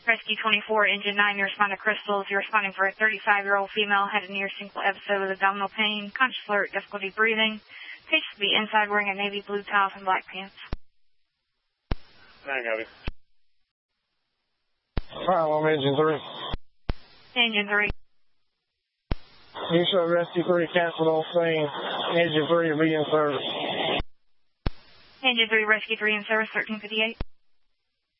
Rescue 24, Engine 9, you respond to Crystals. You're responding for a 35-year-old female, had a near single episode of abdominal pain, conscious alert, difficulty breathing. Patient to be inside wearing a navy blue towel and black pants. I got it. I'm Engine 3. Engine 3. You show Rescue 3 canceled all scene. Engine 3 will be in service. Engine 3, Rescue 3 in service, 1358.